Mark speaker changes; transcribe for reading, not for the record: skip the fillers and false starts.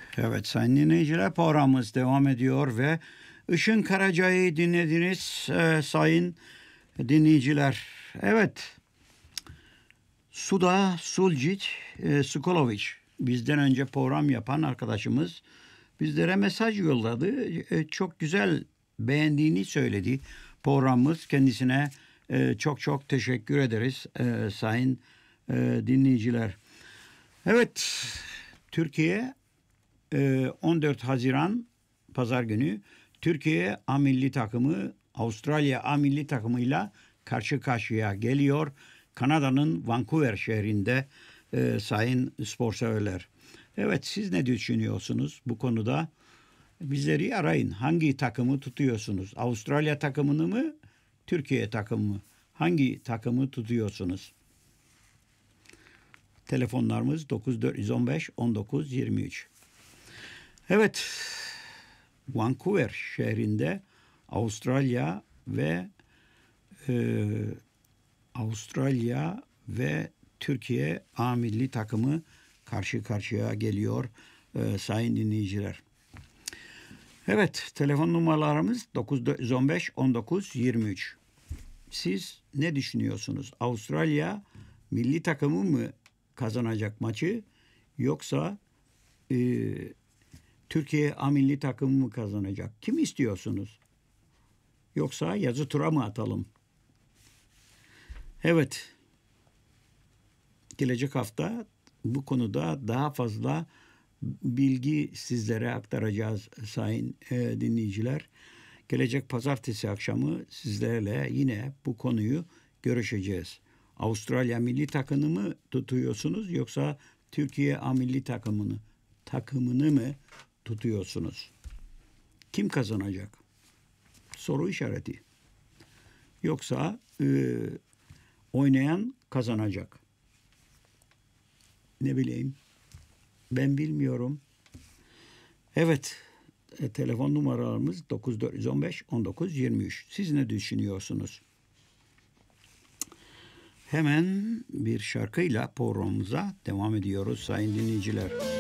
Speaker 1: Evet sayın dinleyiciler, programımız devam ediyor ve Işın Karaca'yı dinlediniz sayın dinleyiciler. Evet, Suda Suljic Skolovic, bizden önce program yapan arkadaşımız bizlere mesaj yolladı. Çok güzel, beğendiğini söyledi programımız. Kendisine çok çok teşekkür ederiz sayın dinleyiciler. Evet, Türkiye 14 Haziran Pazar günü Türkiye A milli takımı Avustralya A milli takımıyla karşı karşıya geliyor. Kanada'nın Vancouver şehrinde sayın spor severler. Evet, siz ne düşünüyorsunuz bu konuda? Bizleri arayın. Hangi takımı tutuyorsunuz? Avustralya takımını mı? Türkiye takımı mı? Hangi takımı tutuyorsunuz? Telefonlarımız 9415 19 23. Evet, Vancouver şehrinde Avustralya ve Türkiye A milli takımı karşı karşıya geliyor sayın dinleyiciler. Evet, telefon numaralarımız 9415 19 23. Siz ne düşünüyorsunuz? Avustralya milli takımı mı kazanacak maçı, yoksa Türkiye A milli takımı mı kazanacak? Kim istiyorsunuz? Yoksa yazı tura mı atalım? Evet, gelecek hafta bu konuda daha fazla bilgi sizlere aktaracağız sayın dinleyiciler. Gelecek pazartesi akşamı sizlerle yine bu konuyu görüşeceğiz. Avustralya milli takımını mı tutuyorsunuz, yoksa Türkiye A milli takımını mı tutuyorsunuz? Kim kazanacak? Soru işareti. Yoksa oynayan kazanacak. Ne bileyim. Ben bilmiyorum. Evet. Telefon numaralarımız 9415 19 23. Siz ne düşünüyorsunuz? Hemen bir şarkıyla programımıza devam ediyoruz sayın dinleyiciler.